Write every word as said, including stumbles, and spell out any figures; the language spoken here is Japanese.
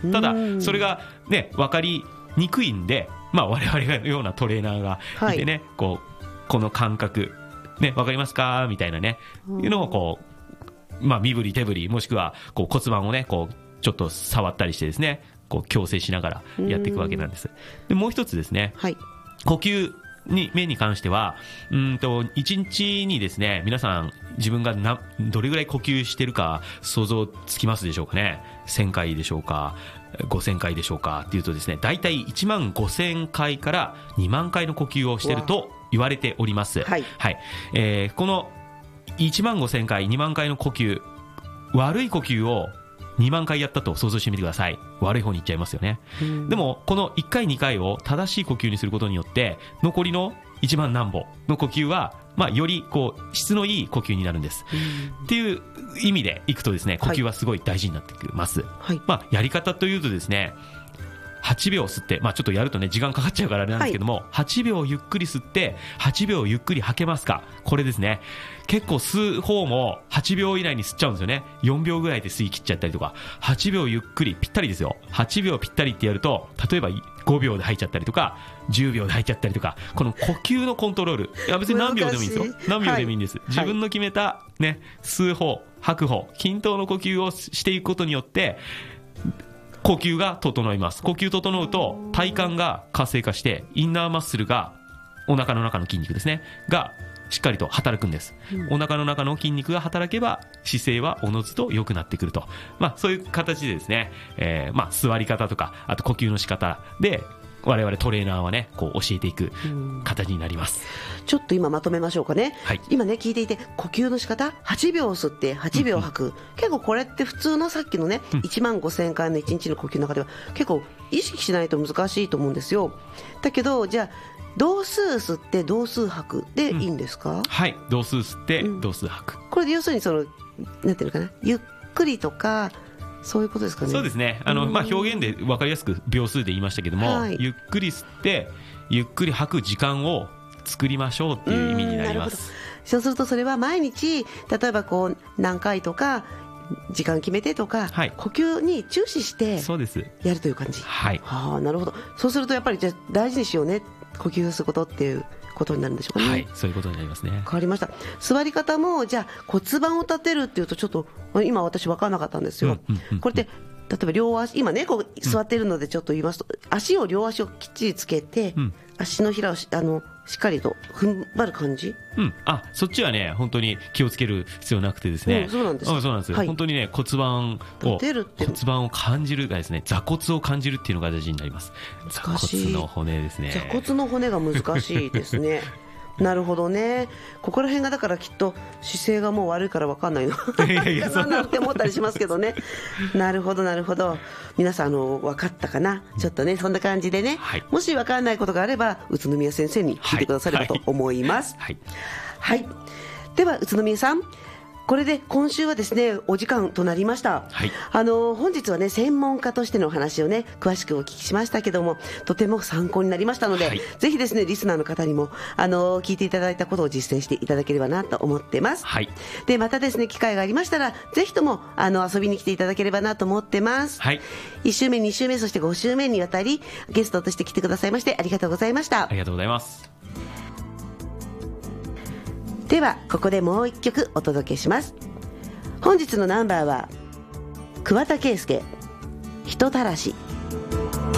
ただそれがね分かりにくいんで、まあ、我々のようなトレーナーがいてね、はい、こうこの感覚ね分かりますかみたいなねいうのをこう、まあ、身振り手振りもしくはこう骨盤をねこうちょっと触ったりしてですねこう矯正しながらやっていくわけなんです。でもう一つですね、はい、呼吸に面に関してはうんといちにちにですね皆さん自分がなどれぐらい呼吸してるか想像つきますでしょうかね。せんかいでしょうかごせんかいでしょうかっていうとですねだいたいいちまんごせんかいからにまんかいの呼吸をしてると言われております。はい、はい、えー、このいちまんごせんかいにまんかいの呼吸悪い呼吸をにまんかいやったと想像してみてください。悪い方に行っちゃいますよね。でもこのいっかいにかいを正しい呼吸にすることによって残りのいちまんなんぼの呼吸は、まあ、よりこう質のいい呼吸になるんですっていう意味でいくとですね呼吸はすごい大事になってきます。はい、まあ、やり方というとですねはちびょう吸って、まあ、ちょっとやるとね時間かかっちゃうからあれなんですけども、はい、はちびょうゆっくり吸ってはちびょうゆっくり吐けますか。これですね結構吸う方もはちびょう以内に吸っちゃうんですよね。よんびょうぐらいで吸い切っちゃったりとかはちびょうゆっくりぴったりですよ。はちびょうぴったりってやると例えばごびょうで吐いちゃったりとかじゅうびょうで吐いちゃったりとかこの呼吸のコントロールいや別に何秒でもいいんですよ。何秒でもいいんです、はい、自分の決めた、ね、吸う方吐く方均等の呼吸をしていくことによって呼吸が整います。呼吸整うと体幹が活性化してインナーマッスルがお腹の中の筋肉ですねがしっかりと働くんです、うん、お腹の中の筋肉が働けば姿勢はおのずと良くなってくると、まあ、そういう形でですね、えーまあ、座り方とかあと呼吸の仕方で我々トレーナーはねこう教えていく形になります。 ちょっと今まとめましょうかね、はい、今ね聞いていて呼吸の仕方はちびょう吸ってはちびょう吐く、うんうん、結構これって普通のさっきのね、うん、いちまんごせんかいのいちにちの呼吸の中では結構意識しないと難しいと思うんですよ。だけどじゃあ同数吸って同数吐くでいいんですか。うん、はい同数吸って同数吐く、 うん、これで要するにそのなんていうのかなゆっくりとかそういうことですかね。 そうですねあの、まあ、表現で分かりやすく秒数で言いましたけども、はい、ゆっくり吸ってゆっくり吐く時間を作りましょうっていう意味になります。 そうするとそれは毎日例えばこう何回とか時間決めてとか、はい、呼吸に注視してやるという感じ。はい、はあ、なるほど。そうするとやっぱりじゃあ大事にしようね呼吸をすることっていうことになるんでしょうかね。 はい、そういうことになりますね。 変わりました。座り方もじゃあ骨盤を立てるっていうとちょっと今私分からなかったんですよ、うんうんうんうん、これって例えば両足今ねこう座っているのでちょっと言いますと、うん、足を両足をきっちりつけて、うん、足のひらをしあのしっかりと踏ん張る感じ、 うん、あそっちはね本当に気をつける必要なくてですね、 うん、そうなんです、 うん、そうなんです、はい、本当にね骨盤を骨盤を感じるがですね座骨を感じるっていうのが大事になります。座骨の骨ですね。 座骨の骨が難しいですねなるほどね。ここら辺がだからきっと姿勢がもう悪いから分かんないのいやいやそうなんて思ったりしますけどねなるほどなるほど。皆さんあの分かったかな。ちょっとねそんな感じでね、はい、もし分からないことがあれば宇都宮先生に聞いてくださればと思います。はい、はいはい、では宇都宮さんこれで今週はですねお時間となりました、はい、あの本日はね専門家としてのお話をね詳しくお聞きしましたけどもとても参考になりましたので、はい、ぜひですねリスナーの方にもあの聞いていただいたことを実践していただければなと思ってます、はい、でまたですね機会がありましたらぜひともあの遊びに来ていただければなと思ってます、はい、いち週目に週目そしてご週目にわたりゲストとして来てくださいましてありがとうございました。 ありがとうございます。 ではここでもう一曲お届けします。本日のナンバーは桑田佳祐人たらし。